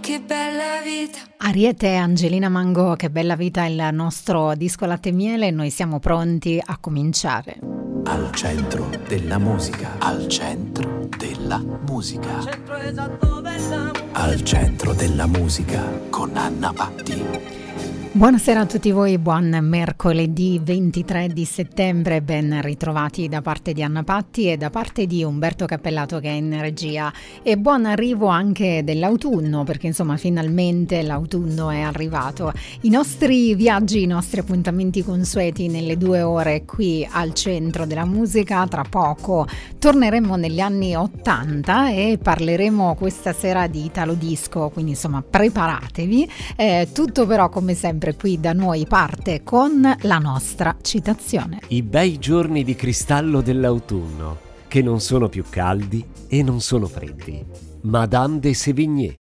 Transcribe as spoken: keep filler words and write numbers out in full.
che bella vita. Ariete e Angelina Mango, che bella vita, il nostro disco Latte e Miele, e noi siamo pronti a cominciare. Al centro della musica, al centro della musica, Al centro esatto della musica. Al centro della musica con Anna Patti. Buonasera a tutti voi, buon mercoledì ventitré di settembre, ben ritrovati da parte di Anna Patti e da parte di Umberto Cappellato che è in regia, e buon arrivo anche dell'autunno, perché insomma finalmente l'autunno è arrivato. I nostri viaggi, i nostri appuntamenti consueti nelle due ore qui al centro della musica. Tra poco torneremo negli anni ottanta e parleremo questa sera di Italo Disco, quindi insomma preparatevi. Eh, tutto però come sempre qui da noi parte con la nostra citazione. I bei giorni di cristallo dell'autunno, che non sono più caldi e non sono freddi. Madame de Sévigné.